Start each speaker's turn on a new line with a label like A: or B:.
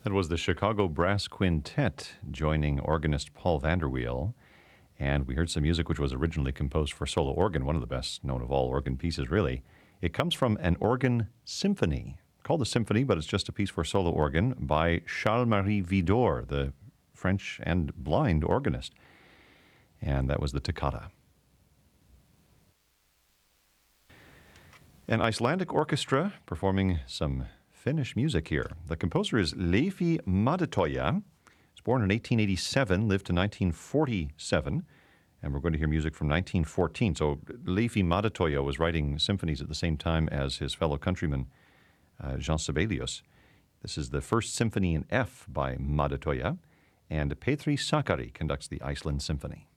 A: That was the Chicago Brass Quintet joining organist Paul Vanderweel. And we heard some music which was originally composed for solo organ, one of the best known of all organ pieces, really. It comes from an organ symphony, called a symphony, but it's just a piece for solo organ by Charles-Marie Widor, the French and blind organist. And that was the Toccata. An Icelandic orchestra performing some Finnish music here. The composer is Leifi Madetoja. He was born in 1887, lived to 1947, and we're going to hear music from 1914. So Leifi Madetoja was writing symphonies at the same time as his fellow countryman Jean Sibelius. This is the first symphony in F by Madetoja, and Petri Sakari conducts the Iceland Symphony.